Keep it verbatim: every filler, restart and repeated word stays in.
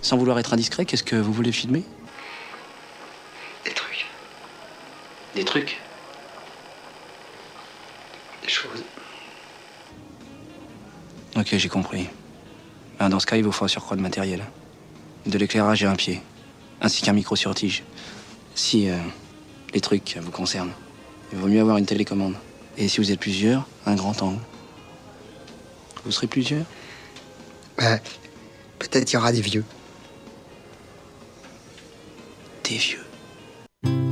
Sans vouloir être indiscret, qu'est-ce que vous voulez filmer? Des trucs. Des trucs? Des choses. Ok, j'ai compris. Ben, dans ce cas, il vous faut un surcroît de matériel. De l'éclairage et un pied. Ainsi qu'un micro sur tige. Si euh, les trucs vous concernent, il vaut mieux avoir une télécommande. Et si vous êtes plusieurs, un grand angle. Vous serez plusieurs? Bah, peut-être il y aura des vieux. Des vieux.